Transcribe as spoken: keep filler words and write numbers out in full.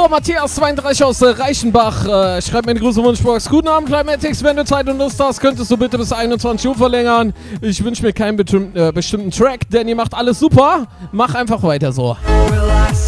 So, Matthias zweiunddreißig aus äh, Reichenbach. Äh, schreib mir eine Grüße Wunschbox. Guten Abend, Climatics. Wenn du Zeit und Lust hast, könntest du bitte bis einundzwanzig Uhr verlängern. Ich wünsche mir keinen bestimmten, äh, bestimmten Track, denn ihr macht alles super. Mach einfach weiter so.